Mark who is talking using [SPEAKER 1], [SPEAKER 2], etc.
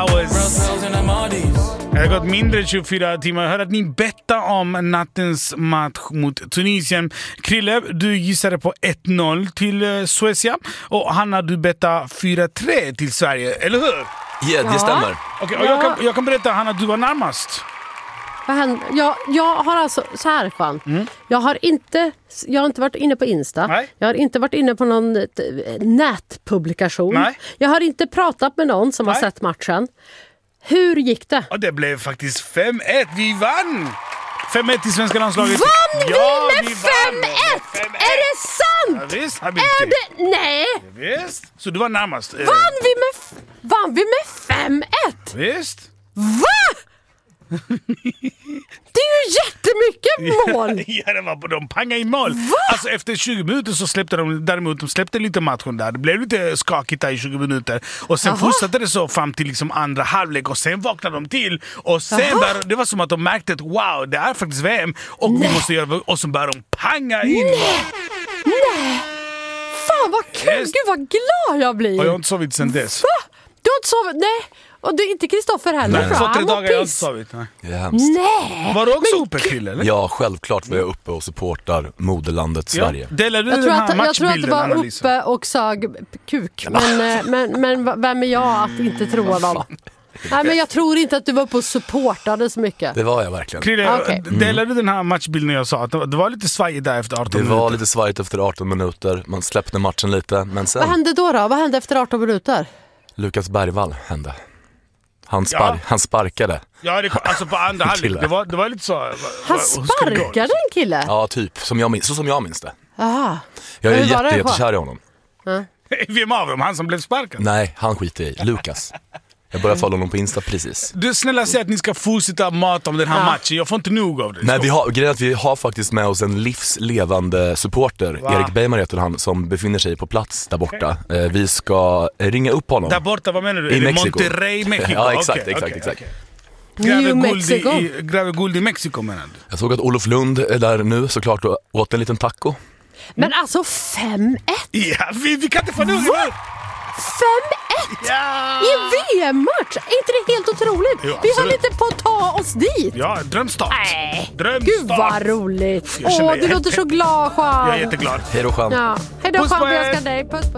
[SPEAKER 1] hours. Det har gått mindre än 24 timmar. Jag hörde att ni bettade om nattens match mot Tunisien. Krille, du gissade på 1-0 till Suecia. Och Hanna, du bettade 4-3 till Sverige, eller hur?
[SPEAKER 2] Ja, det stämmer.
[SPEAKER 1] Okej, och jag kan berätta, Hanna, du var närmast.
[SPEAKER 3] Jag har alltså så här, Juan. Jag har inte varit inne på Insta.
[SPEAKER 1] Nej.
[SPEAKER 3] Jag har inte varit inne på någon nätpublikation.
[SPEAKER 1] Nej.
[SPEAKER 3] Jag har inte pratat med någon som har sett matchen. Hur gick det?
[SPEAKER 1] Och det blev faktiskt 5-1. Vi vann! 5-1 till svenska landslaget.
[SPEAKER 3] Vann vi med 5-1? Är det sant?
[SPEAKER 1] Ja, visst,
[SPEAKER 3] är det? Nej.
[SPEAKER 1] Visst. Så du var närmast.
[SPEAKER 3] Vann vi med 5-1?
[SPEAKER 1] Visst.
[SPEAKER 3] Va? Det är ju jättemycket mål.
[SPEAKER 1] Ja, det var på dem. Panga i mål.
[SPEAKER 3] Va?
[SPEAKER 1] Alltså efter 20 minuter så släppte de släppte lite matchen där. Det blev lite skakigt där i 20 minuter. Och sen fortsatte det så fram till liksom andra halvlek. Och sen vaknade de till. Och sen det var som att de märkte att wow, det är faktiskt VM. Och vi måste göra. Och så började de panga in.
[SPEAKER 3] Nej. Fan vad kul. Gud vad glad jag blir.
[SPEAKER 1] Och jag har inte sovit sen dess.
[SPEAKER 3] Va? Du har inte sovit? Nej. Och det är inte Kristoffer heller.
[SPEAKER 1] Nej, för 3 dagar jag har inte sovit. Nej.
[SPEAKER 2] Det är hemskt.
[SPEAKER 3] Nej.
[SPEAKER 1] Var du också uppe, Krille, eller?
[SPEAKER 2] Ja, självklart var jag uppe och supportar moderlandet Sverige.
[SPEAKER 1] Delar du
[SPEAKER 3] Jag tror att du var
[SPEAKER 1] Anna-Lisa?
[SPEAKER 3] uppe och sög kuk. Men vem är jag att inte tro honom? Nej, men jag tror inte att du var uppe och supportade så mycket.
[SPEAKER 2] Det var jag verkligen.
[SPEAKER 1] Krille, delar du den här matchbilden jag sa? Att det var lite svajigt där efter 18 minuter?
[SPEAKER 2] Det var lite svajigt efter 18 minuter. Man släppte matchen lite. Men sen...
[SPEAKER 3] Vad hände då? Vad hände efter 18 minuter?
[SPEAKER 2] Lukas Bergvall hände. Han sparkade.
[SPEAKER 1] Ja, alltså på andra halvlek. Det var lite så.
[SPEAKER 3] Han sparkade en kille?
[SPEAKER 2] Ja, typ. Så som jag minns det.
[SPEAKER 3] Aha.
[SPEAKER 2] Jag är jättekär i honom.
[SPEAKER 1] Vem av dem? Han som blev sparkad?
[SPEAKER 2] Nej, han skiter i. Lukas. Jag börjar följa honom på Insta precis.
[SPEAKER 1] Du, snälla säg att ni ska fortsätta mata om den här matchen. Jag får inte nog av det.
[SPEAKER 2] Nej, vi har faktiskt med oss en livslevande supporter. Erik Beimer heter han, som befinner sig på plats där borta. Vi ska ringa upp honom.
[SPEAKER 1] Där borta, vad menar du?
[SPEAKER 2] I Mexiko.
[SPEAKER 1] Monterrey, Mexiko?
[SPEAKER 2] Ja, exakt.
[SPEAKER 1] Gräver guld i Mexiko, menar du?
[SPEAKER 2] Jag såg att Olof Lund är där nu såklart och åt en liten taco.
[SPEAKER 3] Men alltså 5-1?
[SPEAKER 1] Ja, vi kan inte få nog.
[SPEAKER 3] 5-1?
[SPEAKER 1] Ja.
[SPEAKER 3] I en VM-match? Är inte det helt otroligt?
[SPEAKER 1] Jo,
[SPEAKER 3] vi höll inte på att ta oss dit.
[SPEAKER 1] Ja, drömstart.
[SPEAKER 3] Nej,
[SPEAKER 1] Drömstart.
[SPEAKER 3] Gud vad roligt.
[SPEAKER 1] Du
[SPEAKER 3] Du låter så glad, Juan.
[SPEAKER 1] Jag är jätteglad.
[SPEAKER 2] Hej då, Juan.
[SPEAKER 3] Ja. Hej då,
[SPEAKER 1] Puss
[SPEAKER 3] Juan,
[SPEAKER 1] på
[SPEAKER 3] vi
[SPEAKER 1] er.
[SPEAKER 3] älskar dig. Puss.